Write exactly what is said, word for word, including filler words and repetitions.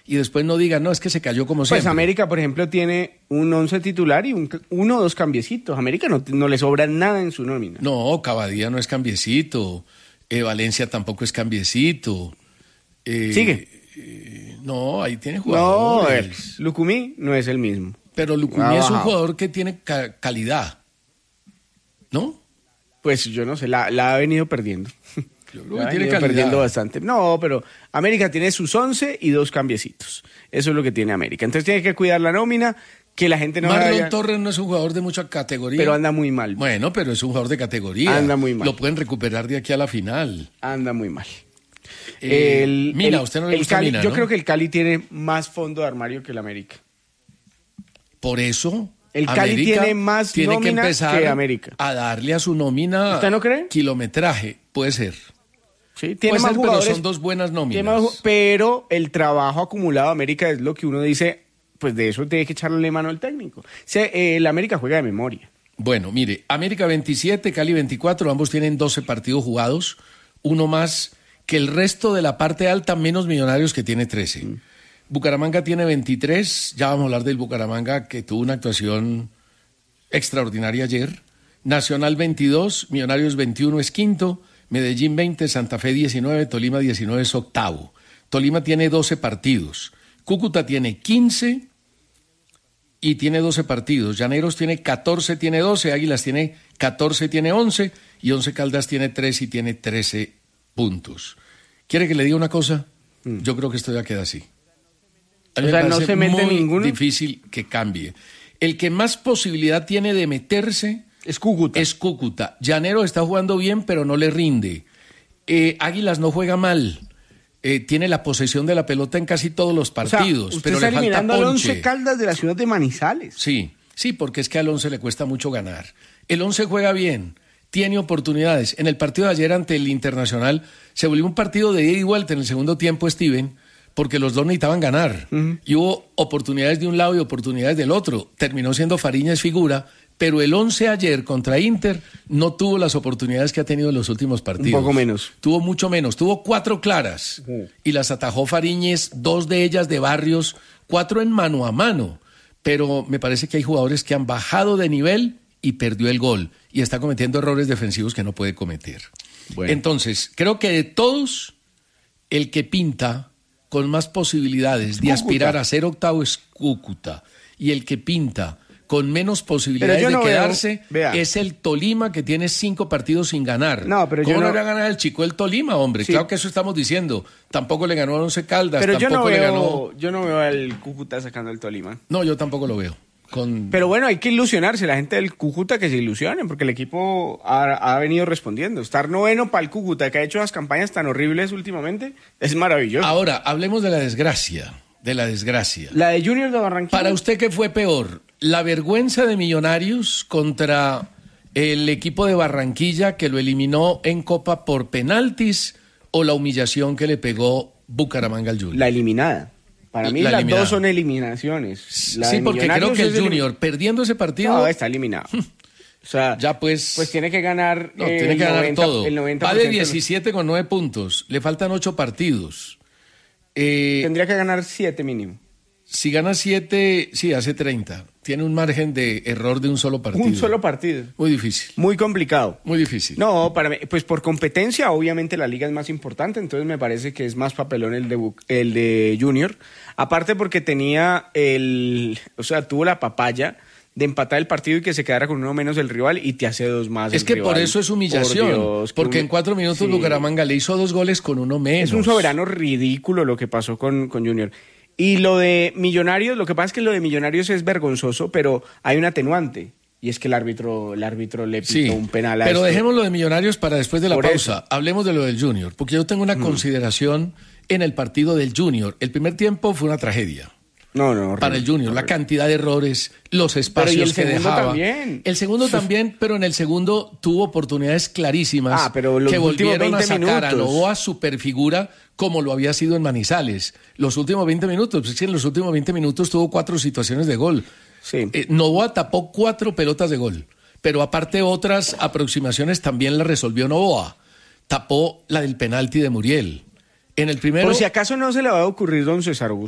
y después no digan, no, es que se cayó como Pues siempre. América, por ejemplo, tiene un once titular y un, uno o dos cambiecitos. América no, no le sobra nada en su nómina. No, Cavadía no es cambiecito, eh, Valencia tampoco es cambiecito. Eh, Sigue. eh, no, ahí tiene No, jugadores. a ver, Lucumí no es el mismo. Pero Lucumí Ha es un bajado. jugador que tiene ca- calidad, ¿no? Pues yo no sé, la, la ha venido perdiendo. Yo creo La que ha tiene venido calidad. perdiendo bastante. No, pero América tiene sus once y dos cambiecitos. Eso es lo que tiene América. Entonces tiene que cuidar la nómina, que la gente no Marlon vaya... Torres no es un jugador de mucha categoría. Pero anda muy mal. Bueno, pero es un jugador de categoría. Anda muy mal. Lo pueden recuperar de aquí a la final. Anda muy mal. Eh, el, Mina, el- a usted no le el gusta Cali, Mina, Yo ¿no? creo que el Cali tiene más fondo de armario que el América. Por eso El Cali América tiene más tiene que nómina empezar que América. a darle a su nómina ¿Usted no cree? kilometraje. Puede ser. Sí, tiene Puede más ser, pero jugadores. son dos buenas tiene nóminas. más ju- pero el trabajo acumulado de América es lo que uno dice, pues de eso tiene que echarle mano al técnico. O sea, eh, el América juega de memoria. Bueno, mire, América veintisiete, Cali veinticuatro, ambos tienen doce partidos jugados, uno más que el resto de la parte alta, menos Millonarios que tiene trece. Mm. Bucaramanga tiene veintitrés, ya vamos a hablar del Bucaramanga que tuvo una actuación extraordinaria ayer. Nacional veintidós, Millonarios veintiuno es quinto, Medellín veinte, Santa Fe diecinueve, Tolima diecinueve es octavo. Tolima tiene doce partidos, Cúcuta tiene quince y tiene doce partidos. Llaneros tiene catorce, tiene doce. Águilas tiene catorce, tiene once. Y Once Caldas tiene tres y tiene trece puntos. ¿Quiere que le diga una cosa? Mm. Yo creo que esto ya queda así. A mí O sea, me no parece se mete muy ninguno. difícil que cambie. El que más posibilidad tiene de meterse Es Cúcuta. es Cúcuta. Llanero está jugando bien, pero no le rinde. Eh, Águilas no juega mal. Eh, tiene la posesión de la pelota en casi todos los partidos, O sea, usted pero está le falta eliminando al ponche. Once Caldas de la ciudad de Manizales. Sí, sí, porque es que al Once le cuesta mucho ganar. El Once juega bien, tiene oportunidades. En el partido de ayer ante el Internacional se volvió un partido de ida y vuelta en el segundo tiempo, Steven, porque los dos necesitaban ganar. Uh-huh. Y hubo oportunidades de un lado y oportunidades del otro. Terminó siendo Fariñas figura, pero el Once ayer contra Inter no tuvo las oportunidades que ha tenido en los últimos partidos. Un poco menos. Tuvo mucho menos. Tuvo cuatro claras uh-huh. y las atajó Fariñez, dos de ellas de Barrios, cuatro en mano a mano. Pero me parece que hay jugadores que han bajado de nivel y perdió el gol. Y está cometiendo errores defensivos que no puede cometer. Bueno. Entonces, creo que de todos, el que pinta con más posibilidades de aspirar a ser octavo es Cúcuta. Y el que pinta con menos posibilidades no de quedarse veo, es el Tolima, que tiene cinco partidos sin ganar. No, pero ¿Cómo yo no no le va a ganar el chico el Tolima, hombre? Sí. Claro que eso estamos diciendo. Tampoco le ganó a Once Caldas, pero tampoco yo no veo, le ganó... yo no veo al Cúcuta sacando el Tolima. No, yo tampoco lo veo. Con... Pero bueno, hay que ilusionarse, la gente del Cúcuta que se ilusionen, porque el equipo ha, ha venido respondiendo. Estar noveno para el Cúcuta, que ha hecho las campañas tan horribles últimamente, es maravilloso. Ahora, hablemos de la desgracia, de la desgracia. La de Junior de Barranquilla. Para usted, ¿qué fue peor? ¿La vergüenza de Millonarios contra el equipo de Barranquilla que lo eliminó en Copa por penaltis o la humillación que le pegó Bucaramanga al Junior? La eliminada. Para mí la las eliminada. dos son eliminaciones. La sí, porque creo que el Junior, elim... perdiendo ese partido... No, está eliminado. O sea, ya pues... Pues tiene que ganar... No, tiene que ganar noventa, todo. El noventa Va de diecisiete con nueve puntos. Le faltan ocho partidos. Eh, Tendría que ganar siete mínimo. Si gana siete, sí, hace treinta. Tiene un margen de error de un solo partido. Un solo partido. Muy difícil. Muy complicado. Muy difícil. No, para mí, pues por competencia, obviamente la liga es más importante, entonces me parece que es más papelón el de, el de Junior. Aparte porque tenía el, o sea, tuvo la papaya de empatar el partido y que se quedara con uno menos el rival y te hace dos más. Es el que rival. por eso es humillación. Por Dios, porque un... en cuatro minutos sí. Bucaramanga le hizo dos goles con uno menos. Es un soberano ridículo lo que pasó con, con Junior. Y lo de Millonarios, lo que pasa es que lo de Millonarios es vergonzoso, pero hay un atenuante. Y es que el árbitro, el árbitro le pitó sí, un penal a pero este. dejemos lo de Millonarios para después de la por pausa. Eso. Hablemos de lo del Junior, porque yo tengo una mm. consideración en el partido del Junior. El primer tiempo fue una tragedia. No, no, horrible, para el Junior, horrible. La cantidad de errores, los espacios pero y el que segundo dejaba. También. El segundo también, pero en el segundo tuvo oportunidades clarísimas ah, pero los que volvieron a sacar minutos. a Novoa superfigura como lo había sido en Manizales. Los últimos veinte minutos, pues es que en los últimos veinte minutos tuvo cuatro situaciones de gol. Sí. Eh, Novoa tapó cuatro pelotas de gol, pero aparte otras aproximaciones también las resolvió Novoa. Tapó la del penalti de Muriel. En el primero... Por si acaso no se le va a ocurrir don César Augusto.